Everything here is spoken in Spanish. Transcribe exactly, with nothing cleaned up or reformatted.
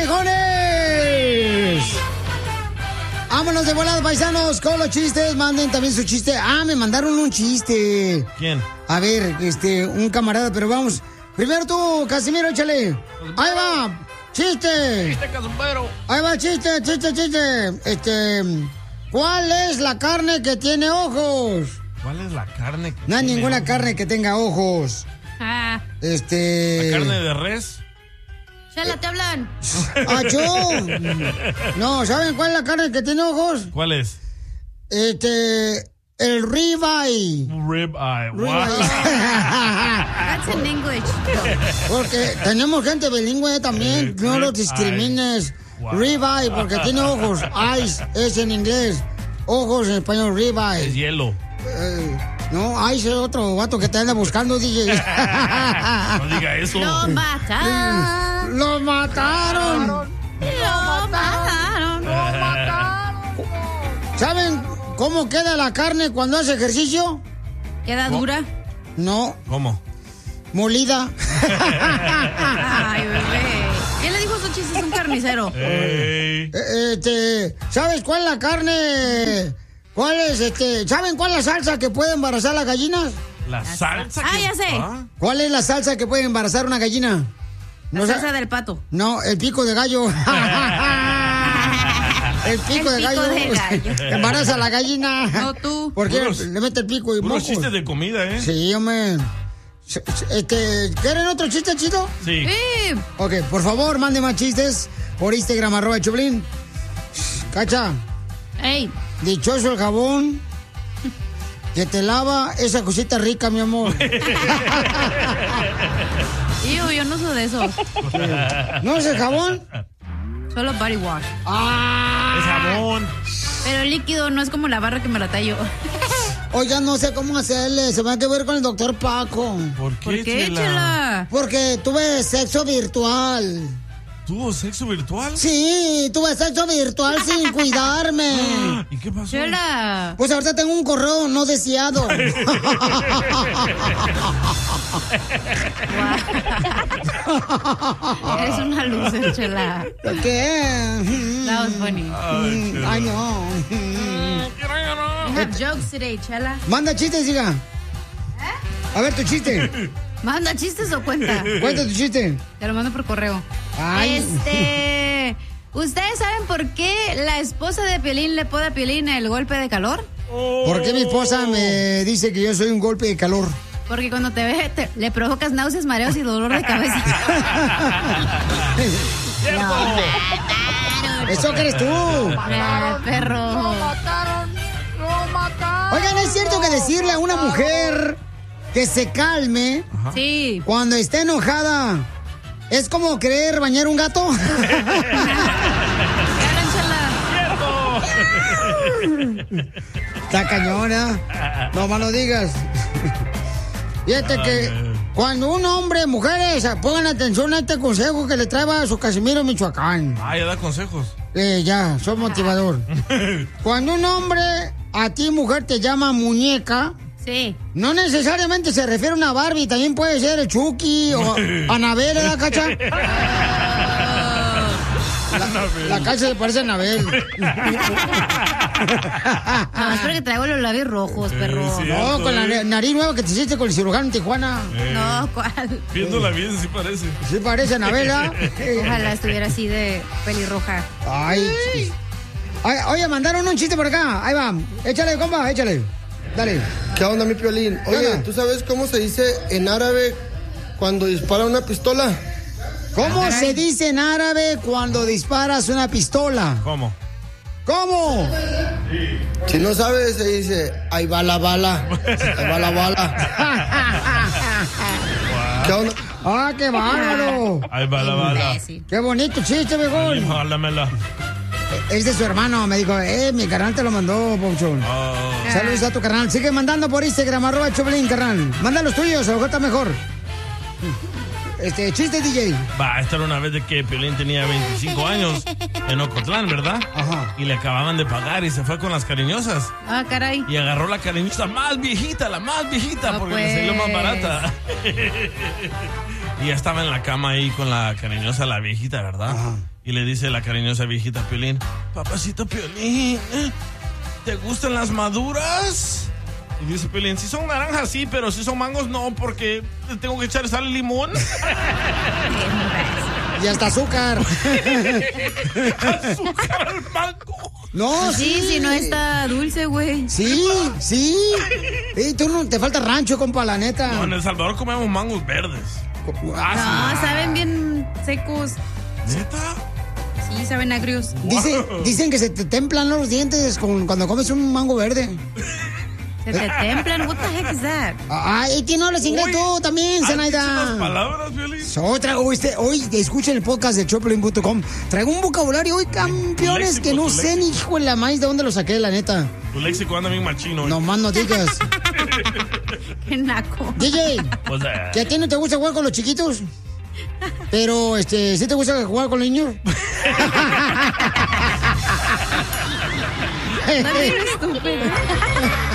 viejones! Vámonos de volada, paisanos, con los chistes. Manden también su chiste. Ah, me mandaron un chiste. ¿Quién? A ver, este, un camarada, pero vamos. Primero tú, Casimiro, échale. Ahí va. Chiste. Chiste, Casimiro. Ahí va, chiste, chiste, chiste. Este, ¿cuál es la carne que tiene ojos? ¿Cuál es la carne que No hay tiene ninguna ojos? carne que tenga ojos. Ah. Este... ¿La carne de res? Chala, te hablan. ¡Achú! No, ¿saben cuál es la carne que tiene ojos? ¿Cuál es? Este... El ribeye. Rib eye. That's in English. Porque tenemos gente bilingüe también. No los discrimines. Wow. Ribeye, porque tiene ojos. Eyes es en inglés. Ojos en español, Es ribeye. hielo. Eh, no, eyes es otro vato que te anda buscando, D J. No diga eso. Lo mataron. ¡Lo mataron! Lo mataron. ¿Saben cómo queda la carne cuando hace ejercicio? ¿Queda dura? No, ¿Cómo? molida. Ay, bebé. ¿Quién le dijo esos chistes? Un carnicero. Ey. Eh, Este, ¿sabes cuál es la carne? ¿Cuál es, este, ¿saben cuál es la salsa que puede embarazar las gallinas? La salsa. Ah, que- ya sé. ¿Ah? ¿Cuál es la salsa que puede embarazar una gallina? La No, salsa sa- del pato. no, el pico de gallo. El pico, El de, pico gallo. de gallo. Embaraza a la gallina. No tú. Porque Puros- le mete el pico y Puros mocos. chistes de comida, ¿eh? Sí, hombre. S- s- Este, ¿quieren otro chiste, chito? Sí. Sí. Ok, por favor, mande más chistes por Instagram, arroba Choplin. Cacha, Ey. dichoso el jabón que te lava esa cosita rica, mi amor. Yo, yo no uso de esos. ¿No es el jabón? Solo body wash. ¡Ah! Es jabón. Pero el líquido no es como la barra que me la tallo. Oiga, no sé cómo hacerle. Se me va a ver con el doctor Paco. ¿Por qué, ¿Por qué, Chela? Chela? Porque tuve sexo virtual. ¿Tuvo sexo virtual? Sí, tuve sexo virtual sin cuidarme. ¿Y qué pasó? Chela. Pues ahorita tengo un correo no deseado. Eres una loser, Chela. ¿Qué? That was funny. Ay, Chela. Ay, no. You have jokes today, Chela. Manda chistes, hija. A ver tu chiste. ¿Manda chistes o cuenta? Cuenta tu chiste. Te lo mando por correo. Ay. Este... ¿Ustedes saben por qué la esposa de Piolín le pone a Piolín el golpe de calor? ¿Por qué mi esposa me dice que yo soy un golpe de calor? Porque cuando te ve, te- le provocas náuseas, mareos y dolor de cabeza. ¿Eso que eres tú? Ah, perro. Oigan, ¿es cierto que decirle a una mujer que se calme Sí. cuando está enojada es como querer bañar un gato? Está cañona. No más lo digas. Fíjate que cuando un hombre, mujeres, pongan atención a este consejo que le trae a su Casimiro Michoacán. Ah, ya da consejos. Eh, ya, soy motivador. Cuando un hombre a ti, mujer, te llama muñeca, Sí. no necesariamente se refiere a una Barbie, también puede ser el Chucky o Anabel, ¿verdad, Cacha? La Cacha le parece a Anabel. No, es porque traigo los labios rojos, perro. Sí. No, con la eh. nariz nueva que te hiciste con el cirujano en Tijuana. No, ¿cuál? Viéndola bien, sí parece. Sí parece a Anabel, ¿verdad? Ojalá estuviera así de pelirroja. Ay, sí. Ay, oye, mandaron un chiste por acá. Ahí va. Échale, compa, échale. Dale. ¿Qué onda, mi Piolín? ¿Qué Oye, onda? ¿tú sabes cómo se dice en árabe cuando dispara una pistola? ¿Cómo Ah, se dice en árabe cuando disparas una pistola? ¿Cómo? ¿Cómo? Si no sabes, se dice, ahí va la bala, ahí va la bala. ¿Qué onda? ¡Ah, qué bárbaro! Ahí va la bala. Imbécil. ¡Qué bonito chiste, viejón! Jálamela. Es de su hermano, me dijo, eh, mi carnal te lo mandó, Pauchón. Oh. Saludos a tu carnal. Sigue mandando por Instagram, arroba Choplin, carnal. Manda los tuyos, a lo mejor está mejor. Este, chiste, D J. Va, esta era una vez de que Piolín tenía veinticinco años en Ocotlán, ¿verdad? Ajá. Y le acababan de pagar y se fue con las cariñosas. Ah, caray. Y agarró la cariñosa más viejita, la más viejita, No, porque pues. le salió más barata. Y ya estaba en la cama ahí con la cariñosa, la viejita, ¿verdad? Ajá. Y le dice la cariñosa viejita a Piolín, papacito Piolín, ¿te gustan las maduras? Y dice Piolín, si son naranjas sí, pero si son mangos no, porque tengo que echar sal y limón. Y hasta azúcar. Azúcar al mango. No, sí, sí, si no está dulce, güey. Sí, sí. Y tú no te falta rancho, compa, la neta. No, en El Salvador comemos mangos verdes. Ah, no, saben bien secos. ¿Neta? Sí, saben agrios. Dice, dicen que se te templan los dientes con, cuando comes un mango verde. Se te templan. What the heck is that? Ay, ¿quién no hablas inglés tú también, Zenaida? ¿Has dicho las palabras, Piolín? Otra, hoy, este, hoy escuchen el podcast de Choplin punto com. Traigo un vocabulario hoy, campeones, léxico, que no sé léxico. Ni hijo de la maíz de dónde lo saqué, la neta. Tu léxico anda bien machino. No más no digas. Qué naco. D J, pues, uh... ¿que a ti no te gusta jugar con los chiquitos? Pero, este, ¿sí te gusta jugar con los niños? No, estúpido.